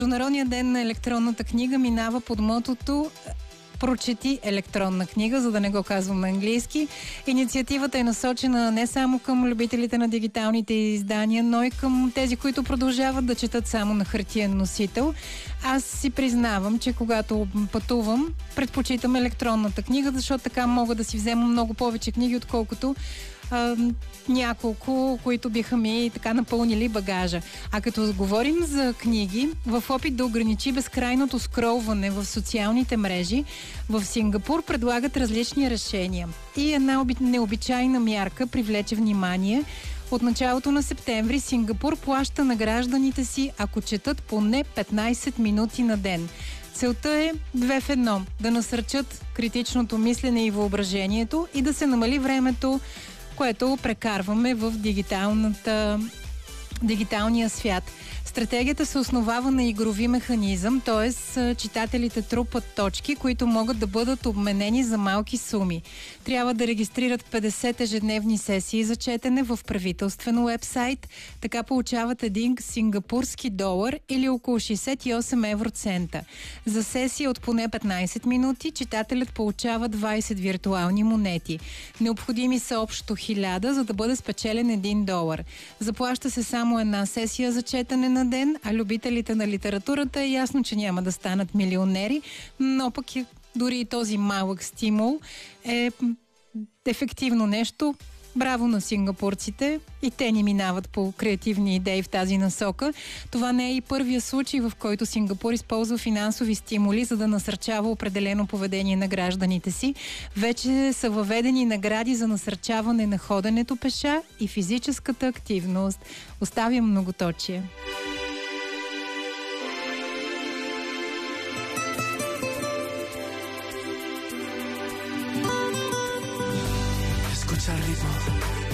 Международният ден на електронната книга минава под мотото "Прочети електронна книга", за да не го казвам на английски. Инициативата е насочена не само към любителите на дигиталните издания, но и към тези, които продължават да четат само на хартиен носител. Аз си признавам, че когато пътувам, предпочитам електронната книга, защото така мога да си взема много повече книги, отколкото няколко, които биха ми така напълнили багажа. А като говорим за книги, в опит да ограничи безкрайното скролване в социалните мрежи, в Сингапур предлагат различни решения. И една необичайна мярка привлече внимание. От началото на септември Сингапур плаща на гражданите си, ако четат поне 15 минути на ден. Целта е 2 в 1 – да насърчат критичното мислене и въображението и да се намали времето, което прекарваме в дигиталния свят. Стратегията се основава на игрови механизъм, т.е. читателите трупат точки, които могат да бъдат обменени за малки суми. Трябва да регистрират 50 ежедневни сесии за четене в правителствен уебсайт. Така получават един сингапурски долар или около 68 евроцента. За сесия от поне 15 минути читателят получава 20 виртуални монети. Необходими са общо 1000, за да бъде спечелен 1 долар. Заплаща се само една сесия за четене на ден, а любителите на литературата е ясно, че няма да станат милионери, но пък дори и този малък стимул е ефективно нещо. Браво на сингапурците, и те ни минават по креативни идеи в тази насока. Това не е и първия случай, в който Сингапур използва финансови стимули, за да насърчава определено поведение на гражданите си. Вече са въведени награди за насърчаване на ходенето пеша и физическата активност. Оставям многоточие. Escucha el ritmo.